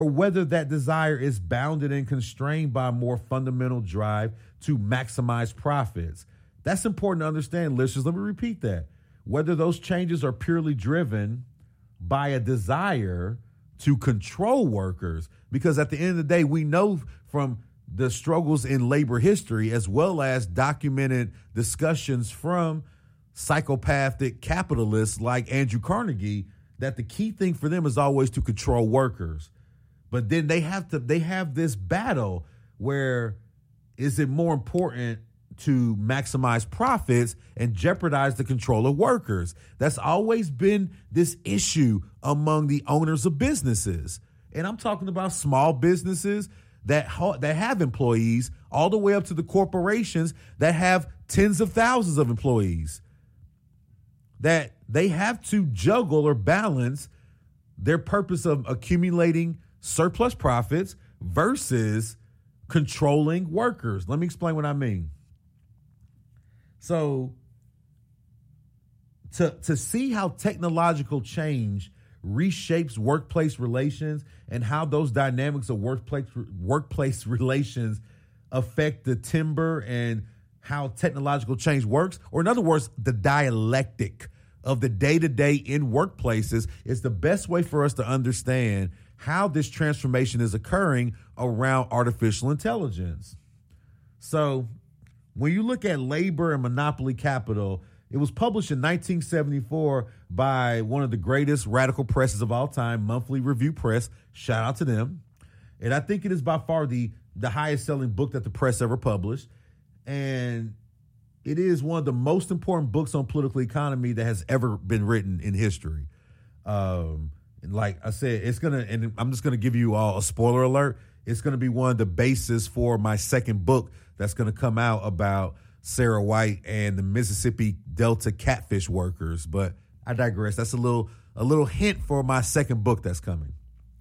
or whether that desire is bounded and constrained by a more fundamental drive to maximize profits. That's important to understand, listeners. Let me repeat that. Whether those changes are purely driven by a desire to control workers, because at the end of the day, we know from the struggles in labor history, as well as documented discussions from psychopathic capitalists like Andrew Carnegie, that the key thing for them is always to control workers. But then they have this battle where is it more important to maximize profits and jeopardize the control of workers? That's always been this issue among the owners of businesses. And I'm talking about small businesses that have employees all the way up to the corporations that have tens of thousands of employees, that they have to juggle or balance their purpose of accumulating surplus profits versus controlling workers. Let me explain what I mean. So to see how technological change reshapes workplace relations and how those dynamics of workplace relations affect the timber and how technological change works, or in other words, the dialectic of the day-to-day in workplaces, is the best way for us to understand how this transformation is occurring around artificial intelligence. So when you look at Labor and Monopoly Capital, it was published in 1974 by one of the greatest radical presses of all time, Monthly Review Press. Shout out to them. And I think it is by far the highest selling book that the press ever published. And it is one of the most important books on political economy that has ever been written in history. And like I said, and I'm just going to give you all a spoiler alert. It's going to be one of the bases for my second book that's going to come out about Sarah White and the Mississippi Delta catfish workers. But I digress. That's a little hint for my second book that's coming.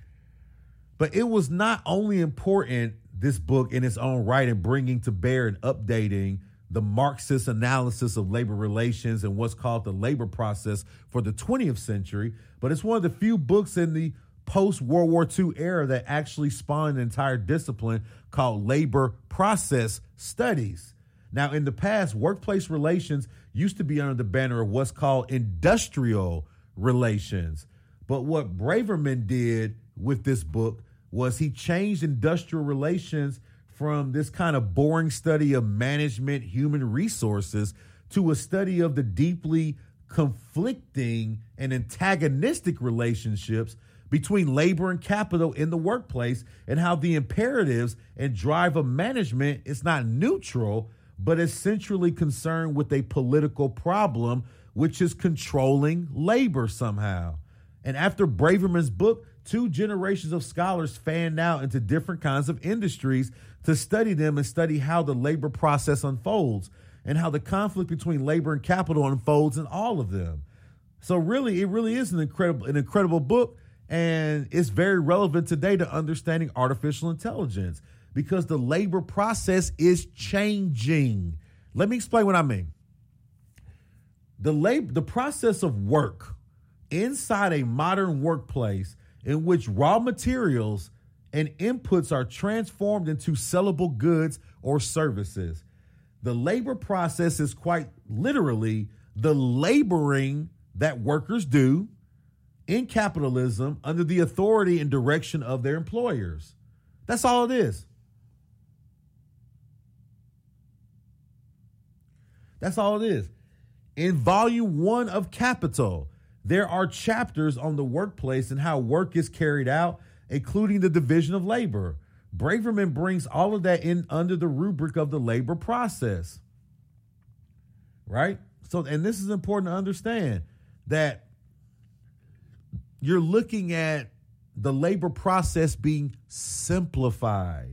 But it was not only important, this book in its own right, in bringing to bear and updating the Marxist analysis of labor relations and what's called the labor process for the 20th century, but it's one of the few books in the post-World War II era that actually spawned an entire discipline called labor process studies. Now, in the past, workplace relations used to be under the banner of what's called industrial relations. But what Braverman did with this book was he changed industrial relations from this kind of boring study of management, human resources, to a study of the deeply conflicting and antagonistic relationships between labor and capital in the workplace, and how the imperatives and drive of management is not neutral, but is centrally concerned with a political problem, which is controlling labor somehow. And after Braverman's book, 2 generations of scholars fanned out into different kinds of industries to study them and study how the labor process unfolds and how the conflict between labor and capital unfolds in all of them. So really, it really is an incredible book, and it's very relevant today to understanding artificial intelligence because the labor process is changing. Let me explain what I mean. The process of work inside a modern workplace in which raw materials and inputs are transformed into sellable goods or services. The labor process is quite literally the laboring that workers do in capitalism under the authority and direction of their employers. That's all it is. That's all it is. In volume 1 of Capital, there are chapters on the workplace and how work is carried out, including the division of labor. Braverman brings all of that in under the rubric of the labor process. Right? So, and this is important to understand, that you're looking at the labor process being simplified.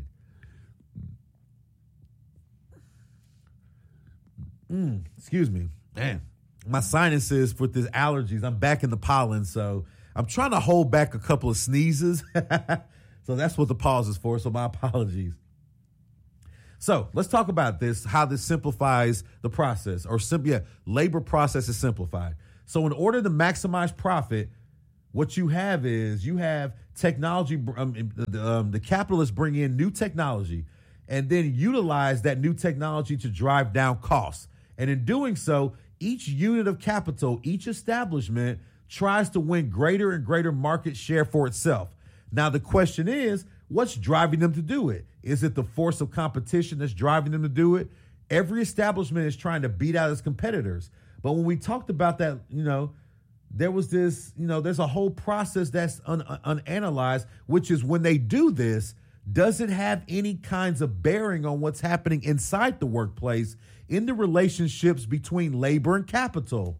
Excuse me. Man, my sinuses with the allergies, I'm back in the pollen, so I'm trying to hold back a couple of sneezes. So that's what the pause is for, so my apologies. So let's talk about this, how this simplifies the process, labor process is simplified. So in order to maximize profit, what you have is you have technology. The capitalists bring in new technology and then utilize that new technology to drive down costs. And in doing so, each unit of capital, each establishment tries to win greater and greater market share for itself. Now, the question is, what's driving them to do it? Is it the force of competition that's driving them to do it? Every establishment is trying to beat out its competitors. But when we talked about that, there was this, there's a whole process that's unanalyzed, which is when they do this, does it have any kinds of bearing on what's happening inside the workplace in the relationships between labor and capital?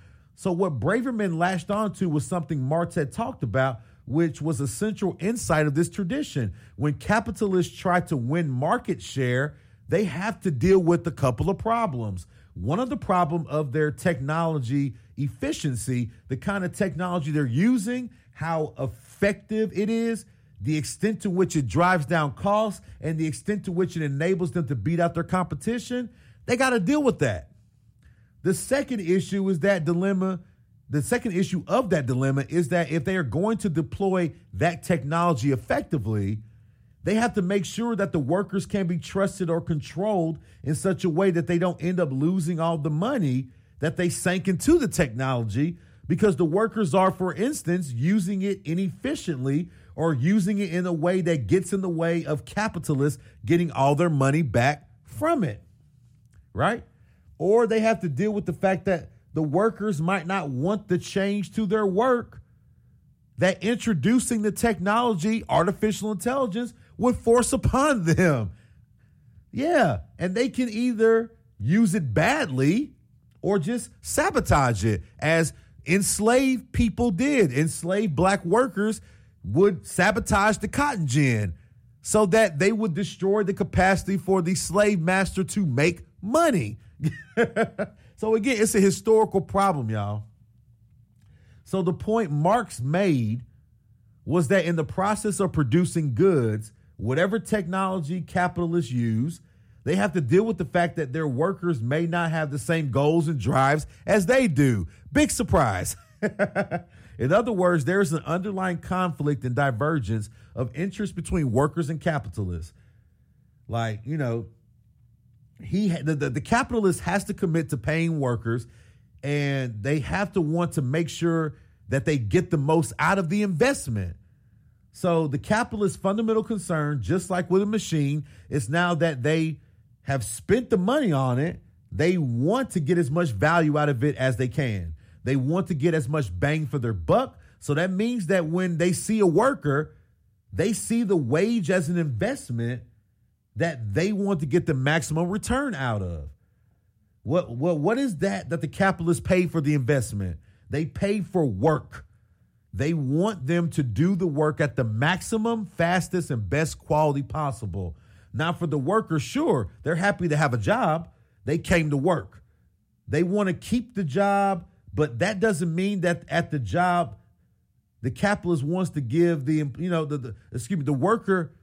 So what Braverman latched onto was something Marx had talked about, which was a central insight of this tradition. When capitalists try to win market share, they have to deal with a couple of problems. One of the problems of their technology efficiency, the kind of technology they're using, how effective it is, the extent to which it drives down costs, and the extent to which it enables them to beat out their competition, they got to deal with that. The second issue is that dilemma. The second issue of that dilemma is that if they are going to deploy that technology effectively, they have to make sure that the workers can be trusted or controlled in such a way that they don't end up losing all the money that they sank into the technology because the workers are, for instance, using it inefficiently or using it in a way that gets in the way of capitalists getting all their money back from it, right? Or they have to deal with the fact that the workers might not want the change to their work that introducing the technology, artificial intelligence, would force upon them. Yeah, and they can either use it badly or just sabotage it, as enslaved people did. Enslaved black workers would sabotage the cotton gin so that they would destroy the capacity for the slave master to make money. So again, it's a historical problem, y'all. So the point Marx made was that in the process of producing goods, whatever technology capitalists use, they have to deal with the fact that their workers may not have the same goals and drives as they do. Big surprise. In other words, there's an underlying conflict and divergence of interest between workers and capitalists. Like, the capitalist has to commit to paying workers, and they have to want to make sure that they get the most out of the investment. So the capitalist's fundamental concern, just like with a machine, is now that they have spent the money on it, they want to get as much value out of it as they can. They want to get as much bang for their buck. So that means that when they see a worker, they see the wage as an investment that they want to get the maximum return out of. What is that the capitalists pay for the investment? They pay for work. They want them to do the work at the maximum, fastest, and best quality possible. Now, for the workers, sure, they're happy to have a job. They came to work. They want to keep the job, but that doesn't mean that at the job, the capitalist wants to give the worker.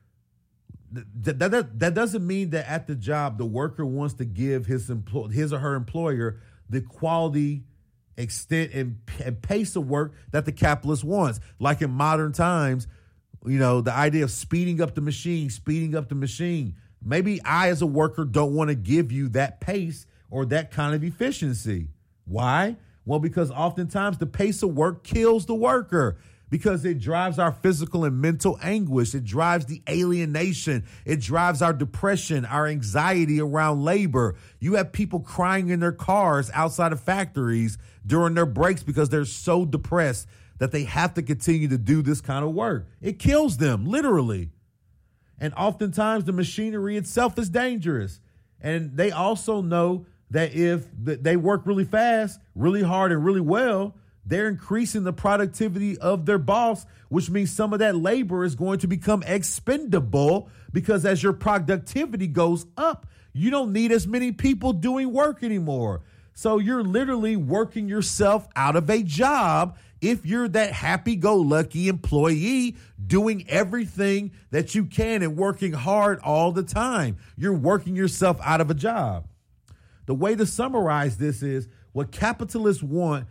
That doesn't mean that at the job, the worker wants to give his or her employer the quality, extent, and pace of work that the capitalist wants. Like in modern times, the idea of speeding up the machine. Maybe I, as a worker, don't want to give you that pace or that kind of efficiency. Why? Well, because oftentimes the pace of work kills the worker. Because it drives our physical and mental anguish. It drives the alienation. It drives our depression, our anxiety around labor. You have people crying in their cars outside of factories during their breaks because they're so depressed that they have to continue to do this kind of work. It kills them, literally. And oftentimes the machinery itself is dangerous. And they also know that if they work really fast, really hard, and really well, they're increasing the productivity of their boss, which means some of that labor is going to become expendable because as your productivity goes up, you don't need as many people doing work anymore. So you're literally working yourself out of a job if you're that happy-go-lucky employee doing everything that you can and working hard all the time. You're working yourself out of a job. The way to summarize this is what capitalists want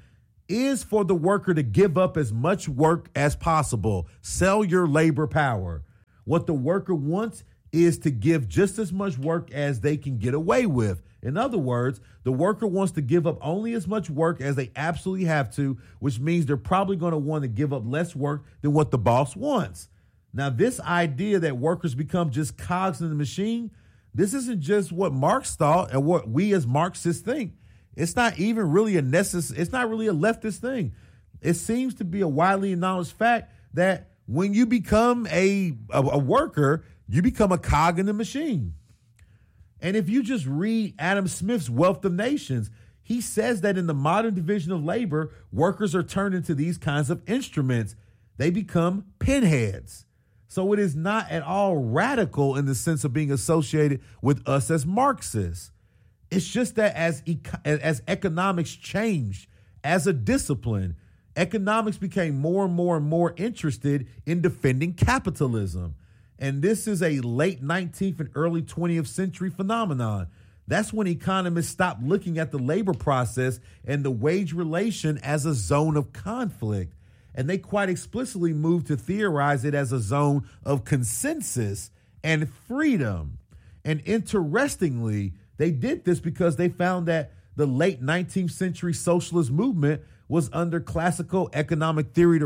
is for the worker to give up as much work as possible. Sell your labor power. What the worker wants is to give just as much work as they can get away with. In other words, the worker wants to give up only as much work as they absolutely have to, which means they're probably going to want to give up less work than what the boss wants. Now, this idea that workers become just cogs in the machine, this isn't just what Marx thought and what we as Marxists think. It's not even really it's not really a leftist thing. It seems to be a widely acknowledged fact that when you become a worker, you become a cog in the machine. And if you just read Adam Smith's Wealth of Nations, he says that in the modern division of labor, workers are turned into these kinds of instruments. They become pinheads. So it is not at all radical in the sense of being associated with us as Marxists. It's just that as economics changed as a discipline, economics became more and more and more interested in defending capitalism. And this is a late 19th and early 20th century phenomenon. That's when economists stopped looking at the labor process and the wage relation as a zone of conflict. And they quite explicitly moved to theorize it as a zone of consensus and freedom. And interestingly, they did this because they found that the late 19th century socialist movement was under classical economic theory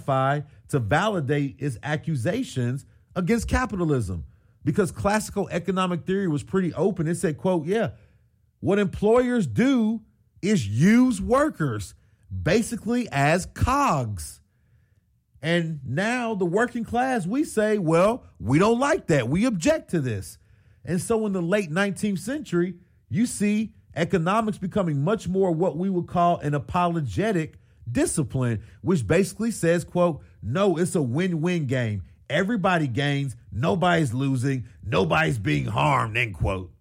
to validate its accusations against capitalism. Because classical economic theory was pretty open. It said, quote, what employers do is use workers basically as cogs. And now the working class, we say, well, we don't like that. We object to this. And so in the late 19th century, you see economics becoming much more what we would call an apologetic discipline, which basically says, quote, no, it's a win-win game. Everybody gains. Nobody's losing. Nobody's being harmed, end quote.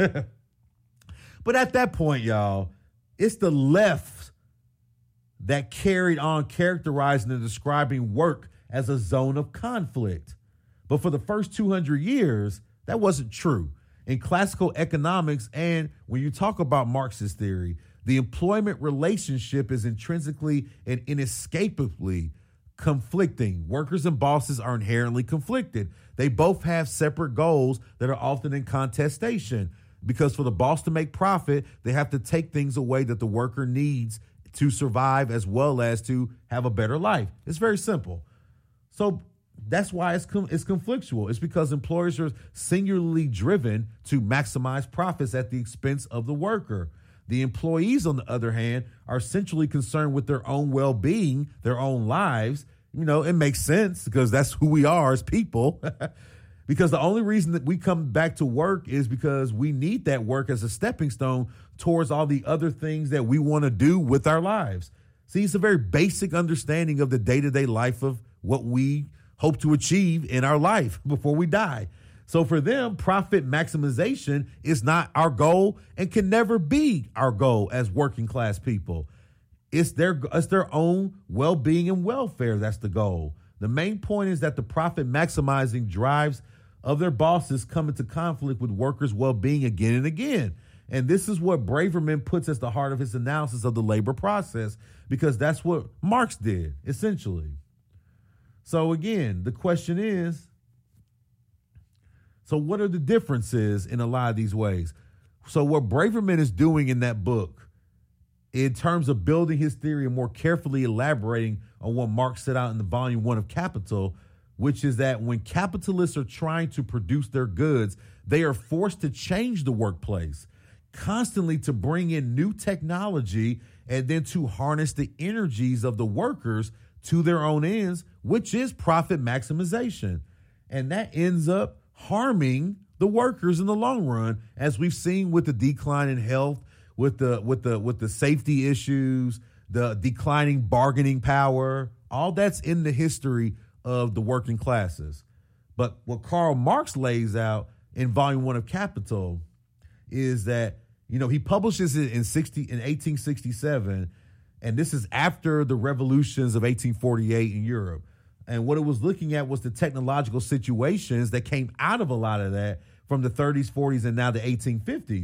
But at that point, y'all, it's the left that carried on characterizing and describing work as a zone of conflict. But for the first 200 years, that wasn't true. In classical economics, and when you talk about Marxist theory, the employment relationship is intrinsically and inescapably conflicting. Workers and bosses are inherently conflicted. They both have separate goals that are often in contestation, because for the boss to make profit, they have to take things away that the worker needs to survive as well as to have a better life. It's very simple. So that's why it's conflictual. It's because employers are singularly driven to maximize profits at the expense of the worker. The employees, on the other hand, are centrally concerned with their own well-being, their own lives. You know, it makes sense because that's who we are as people. Because the only reason that we come back to work is because we need that work as a stepping stone towards all the other things that we want to do with our lives. See, it's a very basic understanding of the day-to-day life of what we hope to achieve in our life before we die. So for them, profit maximization is not our goal and can never be our goal as working class people. It's their own well-being and welfare that's the goal. The main point is that the profit maximizing drives of their bosses come into conflict with workers' well-being again and again. And this is what Braverman puts as the heart of his analysis of the labor process, because that's what Marx did, essentially. So again, the question is, so what are the differences in a lot of these ways? So what Braverman is doing in that book, in terms of building his theory and more carefully elaborating on what Marx set out in the volume 1 of Capital, which is that when capitalists are trying to produce their goods, they are forced to change the workplace, constantly to bring in new technology and then to harness the energies of the workers to their own ends, which is profit maximization. And that ends up harming the workers in the long run, as we've seen with the decline in health, with the safety issues, the declining bargaining power. All that's in the history of the working classes. But what Karl Marx lays out in volume 1 of Capital is that, you know, he publishes it in 1867, and this is after the revolutions of 1848 in Europe. And what it was looking at was the technological situations that came out of a lot of that from the 30s, 40s, and now the 1850s.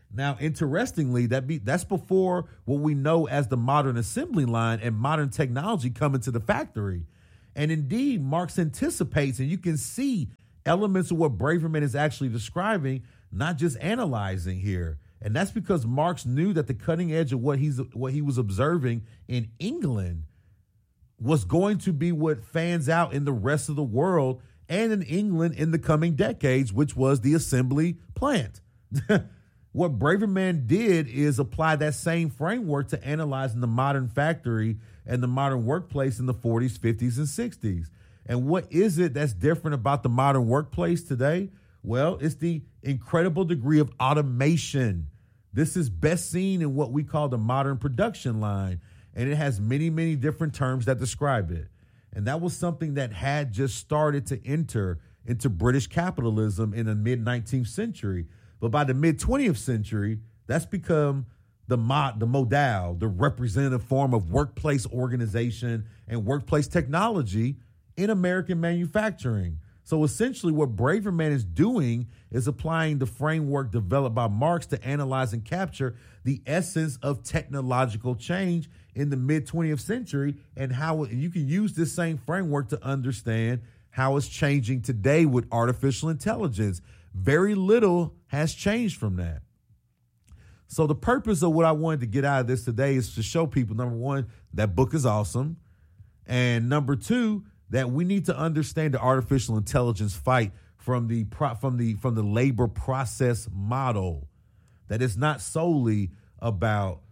Now, interestingly, that's before what we know as the modern assembly line and modern technology come into the factory. And indeed, Marx anticipates, and you can see elements of what Braverman is actually describing, not just analyzing here. And that's because Marx knew that the cutting edge of what he was observing in England was going to be what fans out in the rest of the world and in England in the coming decades, which was the assembly plant. What Braverman did is apply that same framework to analyzing the modern factory and the modern workplace in the 40s, 50s, and 60s. And what is it that's different about the modern workplace today? Well, it's the incredible degree of automation. This is best seen in what we call the modern production line, and it has many, many different terms that describe it. And that was something that had just started to enter into British capitalism in the mid-19th century. But by the mid-20th century, that's become the modal, the representative form of workplace organization and workplace technology in American manufacturing. So essentially what Braverman is doing is applying the framework developed by Marx to analyze and capture the essence of technological change in the mid-20th century and how you can use this same framework to understand how it's changing today with artificial intelligence. Very little has changed from that. So the purpose of what I wanted to get out of this today is to show people, number one, that book is awesome. And number two, that we need to understand the artificial intelligence fight from the labor process model. That it's not solely about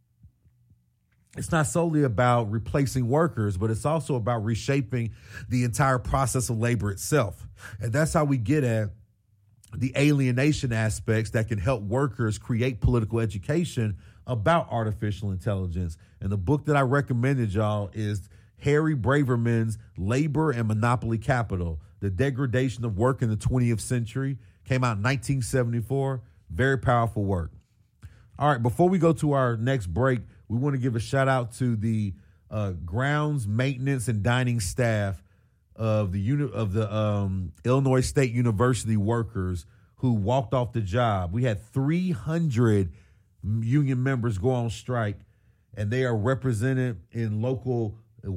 replacing workers, but it's also about reshaping the entire process of labor itself. And that's how we get at the alienation aspects that can help workers create political education about artificial intelligence. And the book that I recommended y'all is Harry Braverman's Labor and Monopoly Capital, The Degradation of Work in the 20th Century. Came out in 1974. Very powerful work. All right, before we go to our next break, we want to give a shout out to the grounds maintenance and dining staff of the Illinois State University workers who walked off the job. We had 300 union members go on strike, and they are represented in local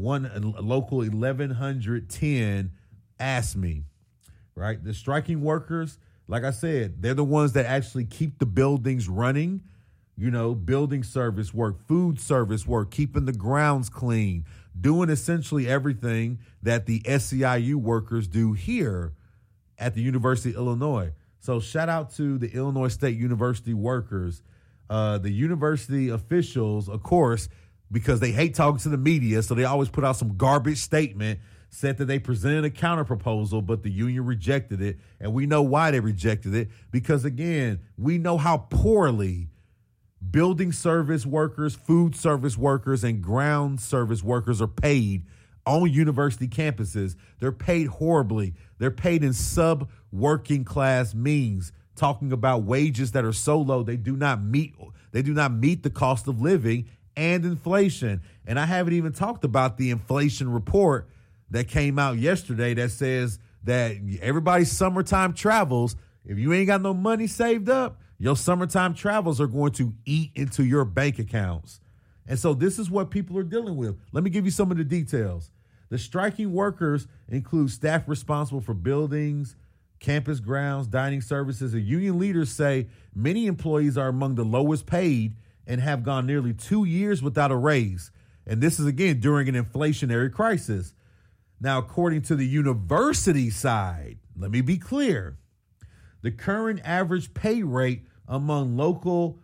1110 ASME, right? The striking workers, like I said, they're the ones that actually keep the buildings running, building service work, food service work, keeping the grounds clean, doing essentially everything that the SEIU workers do here at the University of Illinois. So shout out to the Illinois State University workers, the university officials, of course, because they hate talking to the media, so they always put out some garbage statement, said that they presented a counter proposal, but the union rejected it. And we know why they rejected it, because, again, we know how poorly building service workers, food service workers, and ground service workers are paid on university campuses. They're paid horribly. They're paid in sub-working class means, talking about wages that are so low they do not meet the cost of living and inflation. And I haven't even talked about the inflation report that came out yesterday that says that everybody's summertime travels, if you ain't got no money saved up, your summertime travels are going to eat into your bank accounts. And so this is what people are dealing with. Let me give you some of the details. The striking workers include staff responsible for buildings, campus grounds, dining services. The union leaders say many employees are among the lowest paid and have gone nearly 2 years without a raise. And this is, again, during an inflationary crisis. Now, according to the university side, let me be clear. The current average pay rate among local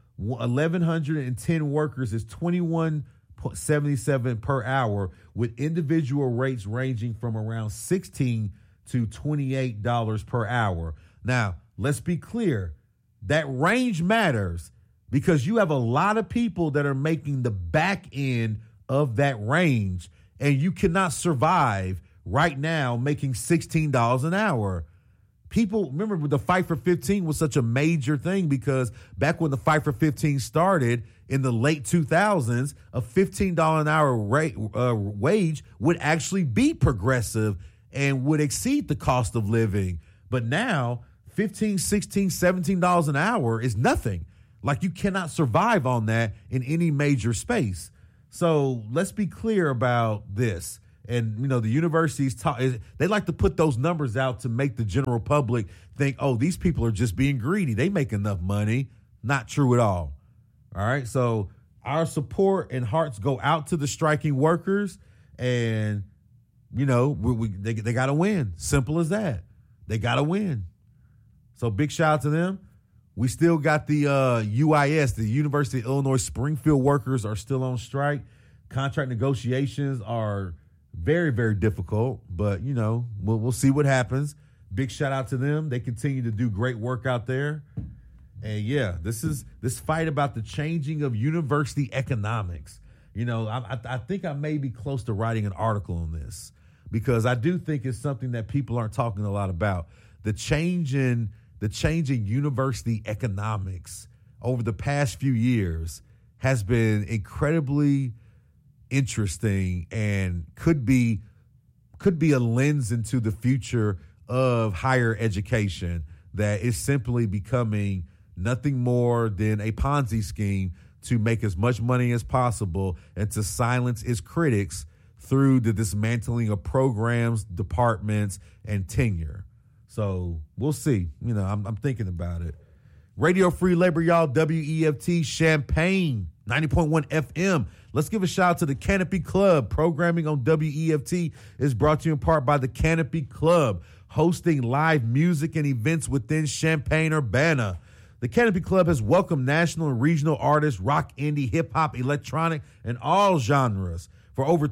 1,110 workers is $21.77 per hour, with individual rates ranging from around $16 to $28 per hour. Now, let's be clear. That range matters because you have a lot of people that are making the back end of that range, and you cannot survive right now making $16 an hour. People, remember, the Fight for 15 was such a major thing because back when the Fight for 15 started in the late 2000s, a $15 an hour wage would actually be progressive and would exceed the cost of living. But now, $15, $16, $17 an hour is nothing. Like, you cannot survive on that in any major space. So let's be clear about this. And, the universities, they like to put those numbers out to make the general public think, oh, these people are just being greedy. They make enough money. Not true at all. All right. So our support and hearts go out to the striking workers, and, they got to win. Simple as that. They got to win. So big shout out to them. We still got the UIS, the University of Illinois Springfield workers are still on strike. Contract negotiations are very, very difficult, but, we'll see what happens. Big shout out to them. They continue to do great work out there. And yeah, this fight about the changing of university economics. I think I may be close to writing an article on this, because I do think it's something that people aren't talking a lot about. The change in university economics over the past few years has been incredibly interesting, and could be a lens into the future of higher education that is simply becoming nothing more than a Ponzi scheme to make as much money as possible and to silence its critics through the dismantling of programs, departments, and tenure. So we'll see. I'm thinking about it. Radio Free Labor, y'all. WEFT Champaign, 90.1 FM. Let's give a shout out to the Canopy Club. Programming on WEFT is brought to you in part by the Canopy Club, hosting live music and events within Champaign-Urbana. The Canopy Club has welcomed national and regional artists, rock, indie, hip-hop, electronic, and all genres for over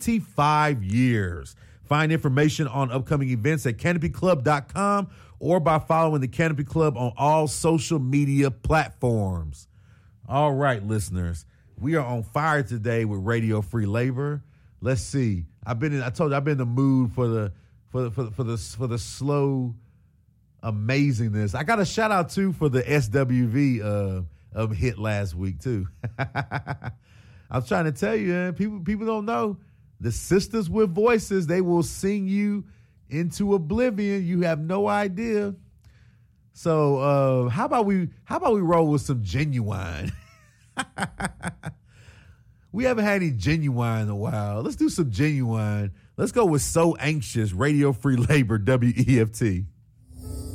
25 years. Find information on upcoming events at canopyclub.com or by following the Canopy Club on all social media platforms. All right, listeners, we are on fire today with Radio Free Labor. Let's see. I told you I've been in the mood for the slow amazingness. I got a shout out too for the SWV hit last week too. I was trying to tell you, man, people don't know. The Sisters with Voices, they will sing you into oblivion. You have no idea. So how about we roll with some Genuine? We haven't had any Genuine in a while. Let's do some Genuine. Let's go with So Anxious, Radio Free Labor, WEFT.